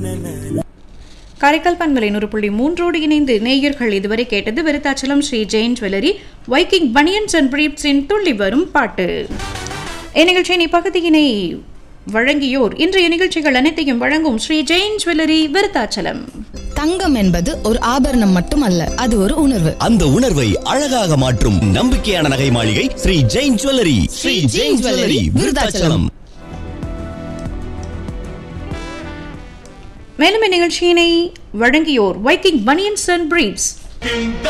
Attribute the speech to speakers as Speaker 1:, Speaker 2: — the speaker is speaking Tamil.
Speaker 1: காரைக்கால் பண்பலை 100.3 இணைந்து நேயர்கள் இதுவரை கேட்டது Virudhachalam Sri Jain jewellery Viking banians and பிரீப்ஸின் துள்ளி வரும் பாட்டு. இந்நிகழ்ச்சியின் இப்பகுதியினை வழங்கியோர் இன்றைய நிகழ்ச்சிகள் அனைத்தையும் வழங்கும் ஸ்ரீ ஜெயின் ஜுவல்லரி விருத்தாச்சலம்.
Speaker 2: தங்கம் என்பது ஒரு ஆபரணம் மட்டுமல்ல, அது ஒரு உணர்வு.
Speaker 3: அந்த உணர்வை அழகாக மாற்றும் நம்பிக்கையான நகை மாளிகை ஸ்ரீ ஜெயின் ஜுவல்லரி. ஸ்ரீ ஜெயின் ஜுவல்லரி விருத்தாச்சலம்.
Speaker 1: மேலும் இந்நிகழ்ச்சியினை வழங்கியோர் வைக்கிங் பனியன்ஸ் அண்ட் பிரீப்ஸ்.